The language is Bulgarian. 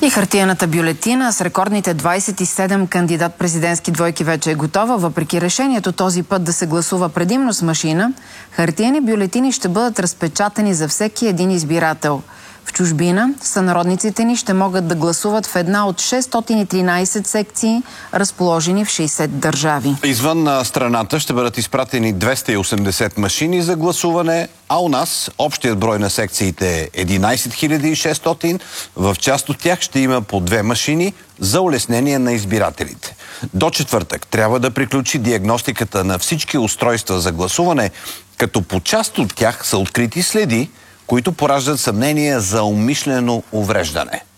И хартиената бюлетина с рекордните 27 кандидат-президентски двойки вече е готова. Въпреки решението този път да се гласува предимно с машина, хартиени бюлетини ще бъдат разпечатани за всеки един избирател. В чужбина сънародниците ни ще могат да гласуват в една от 613 секции, разположени в 60 държави. Извън страната ще бъдат изпратени 280 машини за гласуване, а у нас общият брой на секциите е 11 600. В част от тях ще има по 2 машини за улеснение на избирателите. До четвъртък трябва да приключи диагностиката на всички устройства за гласуване, като по част от тях са открити следи, които пораждат съмнения за умишлено увреждане.